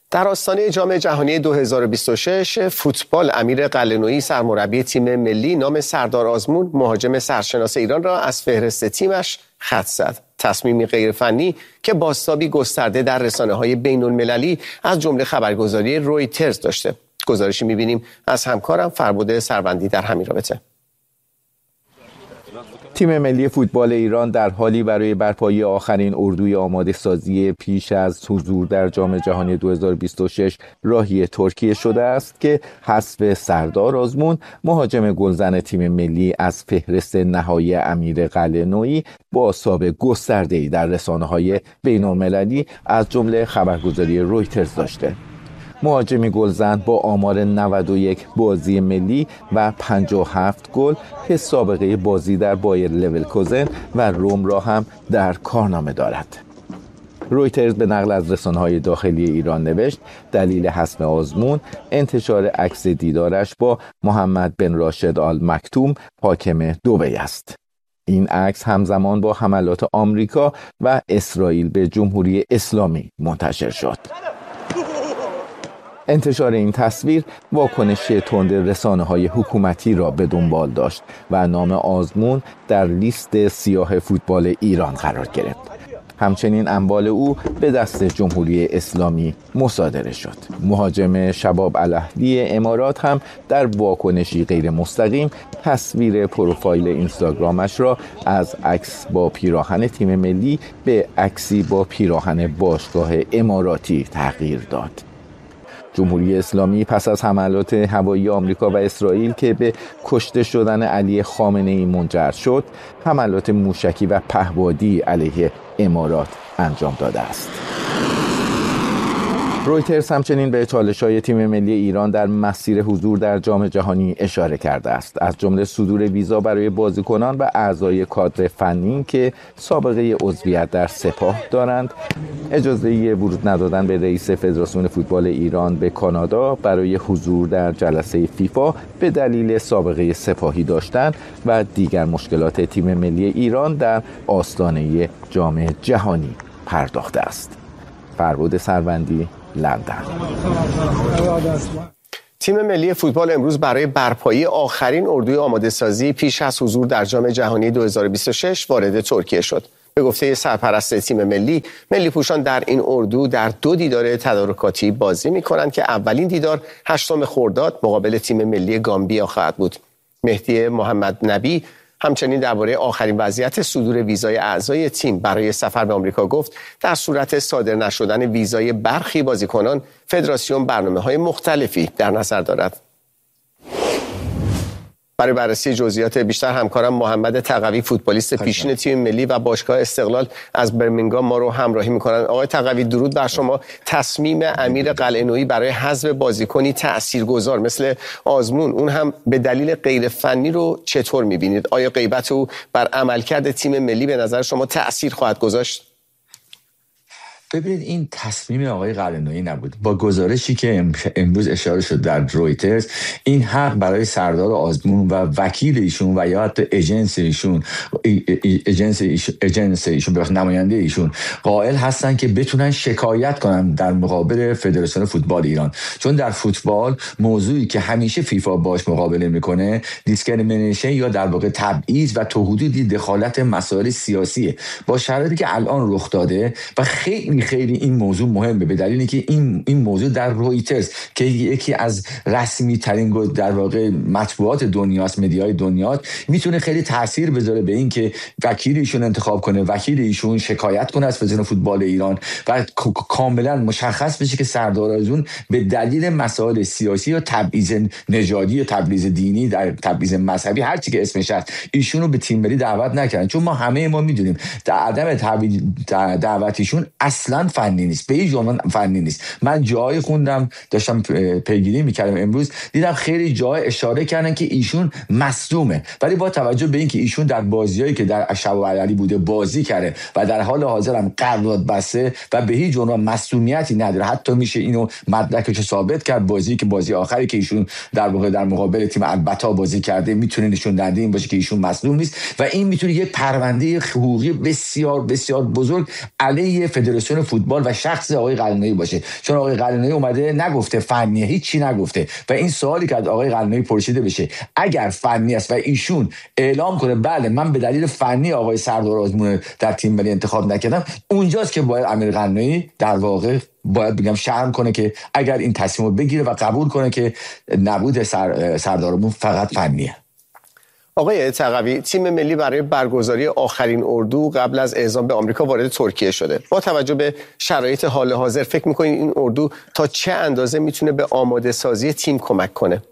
در آستانه جام جهانی 2026 فوتبال امیر قلعه‌نویی سرمربی تیم ملی نام سردار آزمون مهاجم سرشناس ایران را از فهرست تیمش خط زد. تصمیمی غیرفنی که بازتابی گسترده در رسانه‌های بین‌المللی از جمله خبرگزاری رویترز داشته. گزارشی می‌بینیم از همکارم فربود سروندی در همین رابطه. تیم ملی فوتبال ایران در حالی برای برپایی آخرین اردوی آماده سازی پیش از حضور در جام جهانی 2026 راهی ترکیه شده است که حذف سردار آزمون مهاجم گلزن تیم ملی از فهرست نهایی امیر قلعه‌نویی با سابقه گسترده‌ای در رسانه‌های بین‌المللی از جمله خبرگزاری رویترز داشته. مهاجمی گلزن با آمار 91 بازی ملی و 57 گل که سابقه بازی در بایر لورکوزن و روم را هم در کارنامه دارد. رویترز به نقل از رسانه‌های داخلی ایران نوشت دلیل حذف آزمون انتشار عکس دیدارش با محمد بن راشد آل مکتوم حاکم دبی است. این عکس همزمان با حملات آمریکا و اسرائیل به جمهوری اسلامی منتشر شد. انتشار این تصویر واکنش تند رسانه‌های حکومتی را به دنبال داشت و نام آزمون در لیست سیاه فوتبال ایران قرار گرفت. همچنین اموال او به دست جمهوری اسلامی مصادره شد. مهاجم شباب الاهلی امارات هم در واکنشی غیر مستقیم تصویر پروفایل اینستاگرامش را از عکس با پیراهن تیم ملی به عکسی با پیراهن باشگاه اماراتی تغییر داد. جمهوری اسلامی پس از حملات هوایی آمریکا و اسرائیل که به کشته شدن علی خامنه‌ای منجر شد، حملات موشکی و پهپادی علیه امارات انجام داده است. رویترز همچنین به چالش‌های تیم ملی ایران در مسیر حضور در جام جهانی اشاره کرده است، از جمله صدور ویزا برای بازیکنان و اعضای کادر فنی که سابقه عضویت در سپاه دارند، اجازه ورود ندادن به رئیس فدراسیون فوتبال ایران به کانادا برای حضور در جلسه فیفا به دلیل سابقه سپاهی داشتن و دیگر مشکلات تیم ملی ایران در آستانه جام جهانی پرداخته است. فربود سروندی، لندن. تیم ملی فوتبال امروز برای برپایی آخرین اردوی آماده سازی پیش از حضور در جام جهانی 2026 وارد ترکیه شد. به گفته سرپرست تیم ملی پوشان در این اردو در 2 دیدار تدارکاتی بازی می‌کنند که اولین دیدار 8 خرداد مقابل تیم ملی گامبیا خواهد بود. مهدی محمد نبی همچنین درباره آخرین وضعیت صدور ویزای اعضای تیم برای سفر به آمریکا گفت در صورت صادر نشدن ویزای برخی بازیکنان فدراسیون برنامه‌های مختلفی در نظر دارد. برای بررسی جزئیات بیشتر همکارم محمد تقوی فوتبالیست پیشین تیم ملی و باشگاه استقلال از برمینگام ما رو همراهی می‌کنند. آقای تقوی درود بر شما. تصمیم امیر قلعه‌نویی برای حذف بازیکنی تاثیرگذار مثل آزمون اون هم به دلیل غیر فنی رو چطور می‌بینید؟ آیا غیبت او بر عملکرد تیم ملی به نظر شما تأثیر خواهد گذاشت؟ ببینید این تصمیم آقای قلعه‌نویی نبود. با گزارشی که امروز اشاره شد در رویترز، این حق برای سردار آزمون و وکیل ایشون و یا حتی اجنس ایشون به نماینده ایشون قائل هستن که بتونن شکایت کنن در مقابل فدراسیون فوتبال ایران، چون در فوتبال موضوعی که همیشه فیفا باش مقابله میکنه دیسکریمینیشن یا در واقع تبعیض و تا حدودی دخالت مسائل سیاسیه. با شرایطی که الان رخ داده و خیلی این موضوع مهمه، به دلیلی که این موضوع در رویترز که یکی از رسمی ترین در واقع مطبوعات دنیاست، مدیای دنیاست، میتونه خیلی تاثیر بذاره به این که وکیل ایشون انتخاب کنه، وکیل ایشون شکایت کنه از فدراسیون فوتبال ایران و کاملا مشخص بشه که سردار آزمون به دلیل مسائل سیاسی یا تبعیض نژادی یا تبعیض دینی، در تبعیض مذهبی، هر چی که اسمش هست، ایشون رو به تیم ملی دعوت نکردن. چون ما میدونیم در عدم دعوت ایشون اصلا فنی نیست، به هیچ عنوان فنی نیست. من جایی خوندم، داشتم پیگیری میکردم امروز، دیدم خیلی جای اشاره کردن که ایشون مصدومه، ولی با توجه به اینکه ایشون در بازیایی که در شباب علی بوده بازی کرده و در حال حاضر هم قرارداد بسته و به هیچ عنوان مصدومیتی نداره، حتی میشه اینو مدرکش ثابت کرد، بازی آخری که ایشون در واقع در مقابل تیم البتا بازی کرده میتونه نشون دهنده این باشه که ایشون مصدوم نیست و این میتونه یک پرونده حقوقی بسیار بسیار بزرگ علیه فدراسیون فدراسیون فوتبال و شخص آقای قلعه‌نویی باشه، چون آقای قلعه‌نویی اومده نگفته فنیه، هیچی نگفته و این سوالی که از آقای قلعه‌نویی پرسیده بشه اگر فنی است و ایشون اعلام کنه بله من به دلیل فنی آقای سردار آزمون در تیم ملی انتخاب نکردم، اونجاست که باید امیر قلعه‌نویی در واقع باید بگم شرم کنه که اگر این تصمیم رو بگیره و قبول کنه که نبود سردار آزمون فقط فنیه. آقای تقوی، تیم ملی برای برگزاری آخرین اردو قبل از اعزام به آمریکا وارد ترکیه شده. با توجه به شرایط حال حاضر فکر می‌کنید این اردو تا چه اندازه میتونه به آماده سازی تیم کمک کنه؟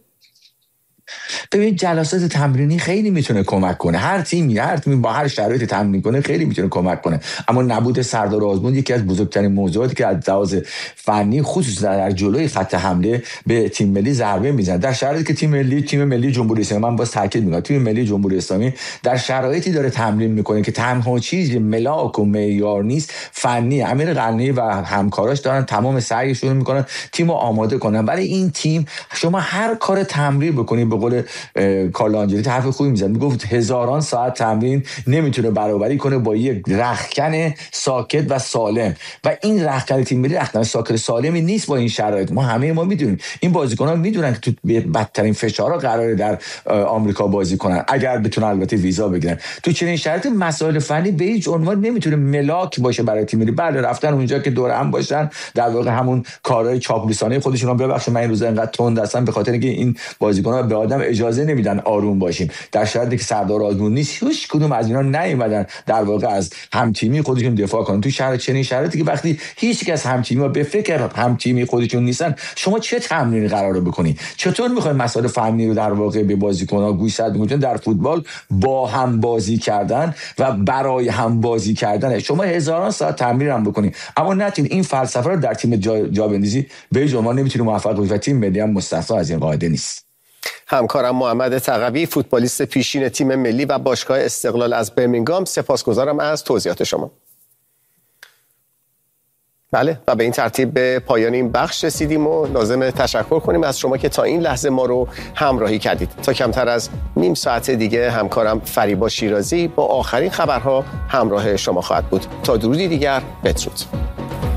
ببین جلسات تمرینی خیلی میتونه کمک کنه، هر تیمی با هر شرایطی تمرین کنه خیلی میتونه کمک کنه، اما نبود سردار آزمون یکی از بزرگترین موضوعاتی که از لحاظ فنی خصوصا در جلوی خط حمله به تیم ملی ضربه میزنه. در شرایطی که تیم ملی جمهوری اسلامی، من باز تاکید میکنم تیم ملی جمهوری اسلامی در شرایطی داره تمرین میکنه که تنها چیز ملاک و معیار نیست فنی. امیر قلعه‌نویی و همکاراش دارن تمام سعیشون میکنن تیمو آماده کنن، ولی این تیم شما هر کار تمرین بکنید، به قول کارلو آنجلوتی حرف خوبی میزنه، میگفت هزاران ساعت تمرین نمیتونه برابری کنه با یک رختکن ساکت و سالم و این رختکن تیم ملی رختکن ساکت سالمی نیست با این شرایط. ما میدونیم این بازیکن‌ها میدونن که تو بدترین فشارها قراره در آمریکا بازی کنن اگر بتونن البته ویزا بگیرن. تو چنین شرایطی مسائل فنی به هیچ عنوان نمیتونه ملاک باشه برای تیم ملی. بله رفتن اونجا که دور هم باشن، در واقع همون کارهای چاپلوسانه خودشون رو ببخشید من این روزا اینقدر تند هستم به خاطر اینکه این بازیکن‌ها به آدم اجازه نمیدن آروم باشیم. در شرایطی که سردار آزمون نیست هیچ کدوم از اینا نیومدن در واقع از همتیمی خودشون دفاع کنن. تو چنین شرایطی که وقتی هیچ کس همتیمی‌ها به فکر همتیمی خودشون نیستن، شما چه تمرینی قراره بکنید؟ چطور می‌خواید مسائل فنی رو در واقع به بازیکن‌ها گوشزد بکنید؟ در فوتبال با هم بازی کردن و برای هم بازی کردن شما هزاران ساعت تمرین هم بکنید، اما نتونید این فلسفه رو در تیم جا بندازی به هیچ عنوان نمیتونید موفق باشید و تیم ملی هم مستثنا از این قاعده نیست. همکارم محمد تقوی، فوتبالیست پیشین تیم ملی و باشگاه استقلال از برمینگام، سپاسگزارم از توضیحات شما. بله و به این ترتیب به پایان این بخش رسیدیم و لازم تشکر کنیم از شما که تا این لحظه ما رو همراهی کردید. تا کمتر از نیم ساعت دیگه همکارم فریبا شیرازی با آخرین خبرها همراه شما خواهد بود. تا درودی دیگر، بدرود.